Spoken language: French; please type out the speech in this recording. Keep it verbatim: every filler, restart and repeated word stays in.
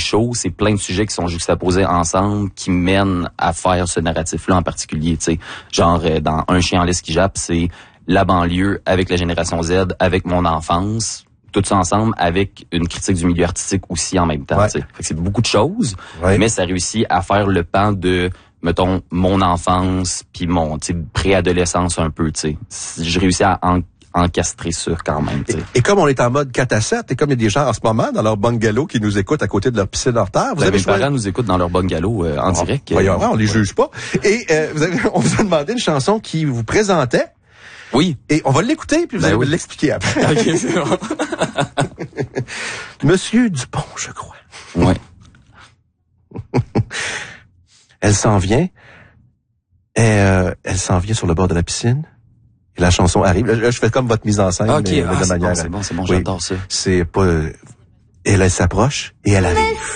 show, c'est plein de sujets qui sont juxtaposés ensemble, qui mènent à faire ce narratif-là en particulier, tu sais. Genre, euh, dans Un chien en laisse qui jappe, c'est la banlieue avec la génération Z, avec mon enfance, tout ça ensemble, avec une critique du milieu artistique aussi en même temps, ouais. tu sais. Fait que c'est beaucoup de choses, ouais. mais ça réussit à faire le pan de, mettons, mon enfance, puis mon, tu sais, préadolescence un peu, tu sais. Je réussis à en encastrer ça quand même. Et, et comme on est en mode quatre à sept, et comme il y a des gens en ce moment dans leur bungalow qui nous écoutent à côté de leur piscine hors terre, vous ben, avez mes choisi... parents nous écoutent dans leur bungalow euh, en oh, direct. Voyons, euh, on les ouais. juge pas. Et euh, vous avez, on vous a demandé une chanson qui vous présentait. Oui. Et on va l'écouter, puis vous ben allez oui. me l'expliquer après. OK, c'est bon. Monsieur Dupont, je crois. Oui. Elle s'en vient. Et, euh, elle s'en vient sur le bord de la piscine. Et la chanson arrive. Là, je fais comme votre mise en scène, OK, mais, ah, mais de c'est manière... bon, c'est bon, c'est bon, oui, j'adore ça. C'est pas... Et elle, elle s'approche et elle arrive.